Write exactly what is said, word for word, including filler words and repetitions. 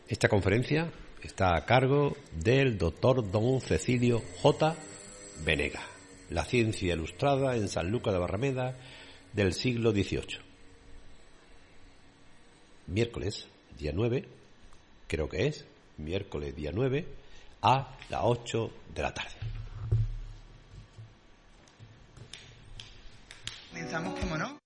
Esta conferencia está a cargo del doctor don Cecilio J. Venega, la ciencia ilustrada en Sanlúcar de Barrameda del siglo dieciocho. Miércoles, día nueve, creo que es, miércoles día nueve, a las ocho de la tarde. Comenzamos, como no,